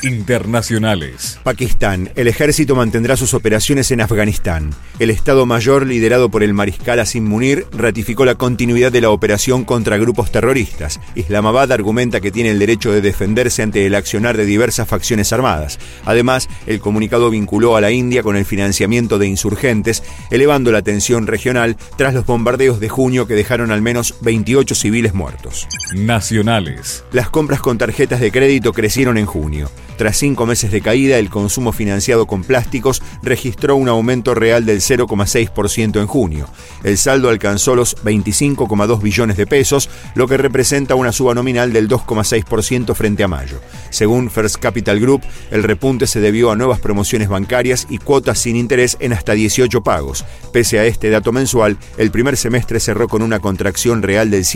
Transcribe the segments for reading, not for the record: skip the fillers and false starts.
Internacionales. Pakistán. El ejército mantendrá sus operaciones en Afganistán. El Estado Mayor, liderado por el mariscal Asim Munir, ratificó la continuidad de la operación contra grupos terroristas. Islamabad argumenta que tiene el derecho de defenderse ante el accionar de diversas facciones armadas. Además, el comunicado vinculó a la India con el financiamiento de insurgentes, elevando la tensión regional tras los bombardeos de junio que dejaron al menos 28 civiles muertos. Nacionales. Las compras con tarjetas de crédito crecieron en junio. Tras 5 meses de caída, el consumo financiado con plásticos registró un aumento real del 0,6% en junio. El saldo alcanzó los 25,2 billones de pesos, lo que representa una suba nominal del 2,6% frente a mayo. Según First Capital Group, el repunte se debió a nuevas promociones bancarias y cuotas sin interés en hasta 18 pagos. Pese a este dato mensual, el primer semestre cerró con una contracción real del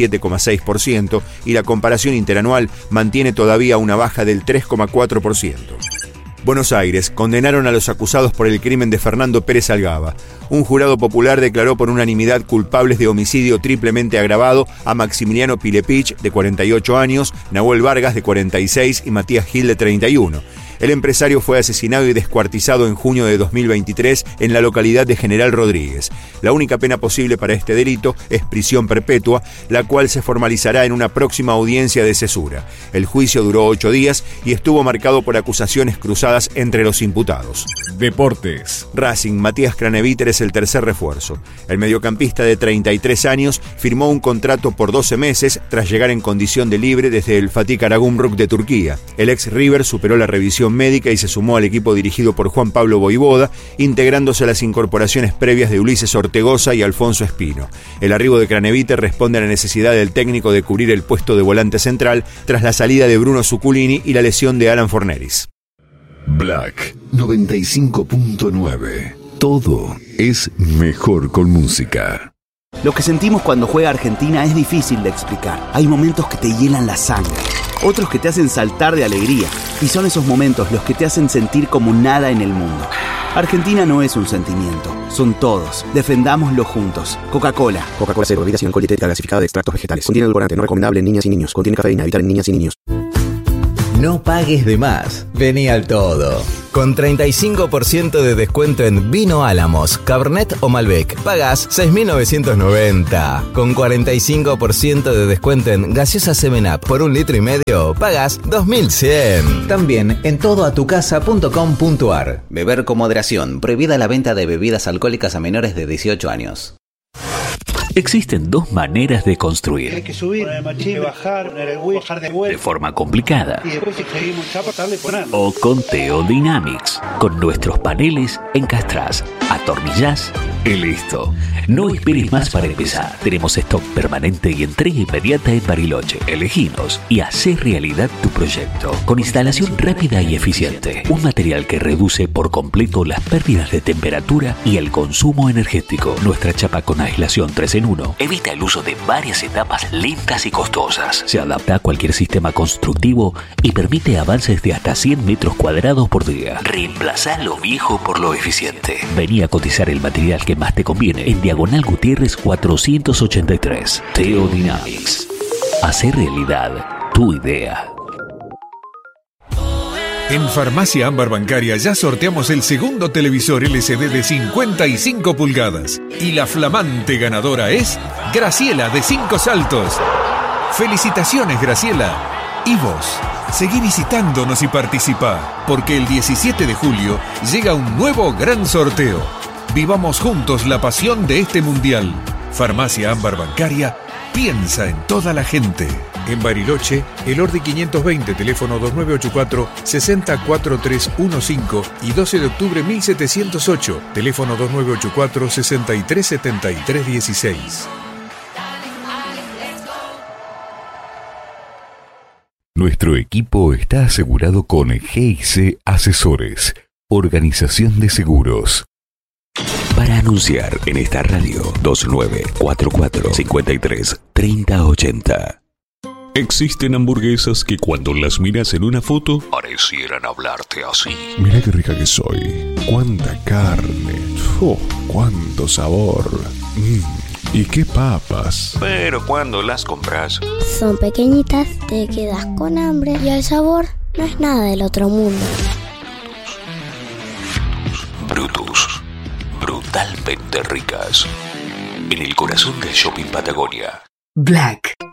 7,6% y la comparación interanual mantiene todavía una baja del 3,4%. Buenos Aires. Condenaron a los acusados por el crimen de Fernando Pérez Algaba. Un jurado popular declaró por unanimidad culpables de homicidio triplemente agravado a Maximiliano Pilepich, de 48 años, Nahuel Vargas, de 46, y Matías Gil, de 31. El empresario fue asesinado y descuartizado en junio de 2023 en la localidad de General Rodríguez. La única pena posible para este delito es prisión perpetua, la cual se formalizará en una próxima audiencia de cesura. El juicio duró 8 días y estuvo marcado por acusaciones cruzadas entre los imputados. Deportes. Racing. Matías Craneviter es el tercer refuerzo. El mediocampista de 33 años firmó un contrato por 12 meses tras llegar en condición de libre desde el Fatih Karagümrük de Turquía. El ex River superó la revisión médica y se sumó al equipo dirigido por Juan Pablo Voivoda, integrándose a las incorporaciones previas de Ulises Ortegoza y Alfonso Espino. El arribo de Craneviter responde a la necesidad del técnico de cubrir el puesto de volante central tras la salida de Bruno Zuculini y la lesión de Alan Forneris. Black 95.9. Todo es mejor con música. Lo que sentimos cuando juega Argentina es difícil de explicar. Hay momentos que te hielan la sangre, otros que te hacen saltar de alegría, y son esos momentos los que te hacen sentir como nada en el mundo. Argentina no es un sentimiento, son todos. Defendámoslo juntos. Coca-Cola. Coca-Cola cero, bebidas sin alcohol, dietética gasificada de extractos vegetales. Contiene edulcorante, no recomendable en niñas y niños. Contiene cafeína, evitar en niñas y niños. No pagues de más. Vení al todo. Con 35% de descuento en Vino Álamos, Cabernet o Malbec, pagás 6.990. Con 45% de descuento en Gaseosa 7up por 1,5 litros, pagás 2.100. También en todoatucasa.com.ar. Beber con moderación. Prohibida la venta de bebidas alcohólicas a menores de 18 años. Existen dos maneras de construir. Hay que subir, bajar, poner el bajar de vuelta. De forma complicada. Y después si seguimos chapa, darle poner. O con Teodynamics. Con nuestros paneles encastrás, atornillás y listo. No esperes más para empezar. Tenemos stock permanente y entrega inmediata en Bariloche. Eleginos y hacé realidad tu proyecto. Con instalación rápida y eficiente. Un material que reduce por completo las pérdidas de temperatura y el consumo energético. Nuestra chapa con aislación 3-en-1 evita el uso de varias etapas lentas y costosas. Se adapta a cualquier sistema constructivo y permite avances de hasta 100 metros cuadrados por día. Reemplazá lo viejo por lo eficiente. Vení a cotizar el material que más te conviene en Diagonal Gutiérrez 483. Teodynamics. Hacer realidad tu idea. En Farmacia Ámbar Bancaria ya sorteamos el segundo televisor LCD de 55 pulgadas. Y la flamante ganadora es Graciela, de 5 Saltos. ¡Felicitaciones, Graciela! Y vos, seguí visitándonos y participá, porque el 17 de julio llega un nuevo gran sorteo. Vivamos juntos la pasión de este mundial. Farmacia Ámbar Bancaria piensa en toda la gente. En Bariloche, el Ordi 520, teléfono 2984-604315 y 12 de octubre 1708, teléfono 2984-637316. Nuestro equipo está asegurado con GIC Asesores, Organización de Seguros. Para anunciar en esta radio, 2944-53-3080. Existen hamburguesas que cuando las miras en una foto parecieran hablarte así. Mira qué rica que soy. Cuánta carne. Cuánto sabor. Y qué papas. Pero cuando las compras, son pequeñitas, te quedas con hambre y el sabor no es nada del otro mundo. Brutus. Brutalmente ricas. En el corazón del shopping Patagonia. Black.